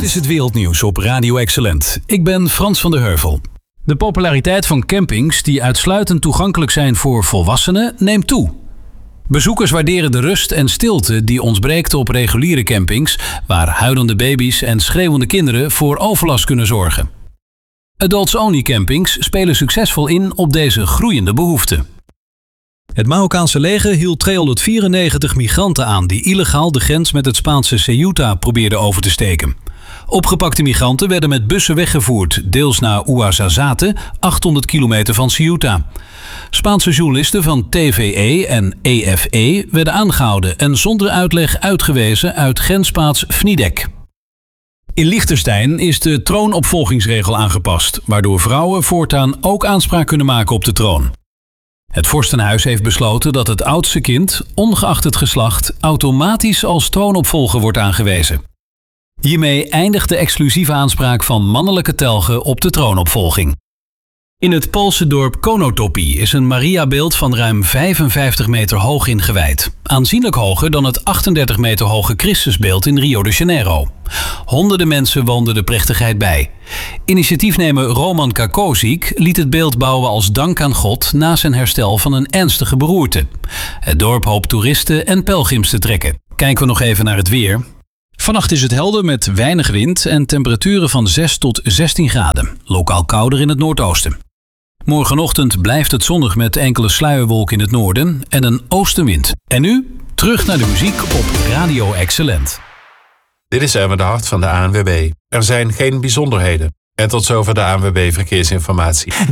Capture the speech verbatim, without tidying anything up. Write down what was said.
is het wereldnieuws op Radio Excellent. Ik ben Frans van der Heuvel. De populariteit van campings die uitsluitend toegankelijk zijn voor volwassenen neemt toe. Bezoekers waarderen de rust en stilte die ontbreekt op reguliere campings, waar huilende baby's en schreeuwende kinderen voor overlast kunnen zorgen. Adults-only campings spelen succesvol in op deze groeiende behoefte. Het Marokkaanse leger hield tweehonderdvierennegentig migranten aan die illegaal de grens met het Spaanse Ceuta probeerden over te steken. Opgepakte migranten werden met bussen weggevoerd, deels naar Ouarzazate, achthonderd kilometer van Ceuta. Spaanse journalisten van T V E en E F E werden aangehouden en zonder uitleg uitgewezen uit grensplaats Vnidek. In Liechtenstein is de troonopvolgingsregel aangepast, waardoor vrouwen voortaan ook aanspraak kunnen maken op de troon. Het vorstenhuis heeft besloten dat het oudste kind, ongeacht het geslacht, automatisch als troonopvolger wordt aangewezen. Hiermee eindigt de exclusieve aanspraak van mannelijke telgen op de troonopvolging. In het Poolse dorp Konotopie is een Mariabeeld van ruim vijfenvijftig meter hoog ingewijd. Aanzienlijk hoger dan het achtendertig meter hoge Christusbeeld in Rio de Janeiro. Honderden mensen woonden de plechtigheid bij. Initiatiefnemer Roman Kakozic liet het beeld bouwen als dank aan God na zijn herstel van een ernstige beroerte. Het dorp hoopt toeristen en pelgrims te trekken. Kijken we nog even naar het weer. Vannacht is het helder met weinig wind en temperaturen van zes tot zestien graden. Lokaal kouder in het noordoosten. Morgenochtend blijft het zonnig met enkele sluierwolken in het noorden en een oostenwind. En nu terug naar de muziek op Radio Excellent. Dit is Erwin de Hart van de A N W B. Er zijn geen bijzonderheden. En tot zover de A N W B Verkeersinformatie.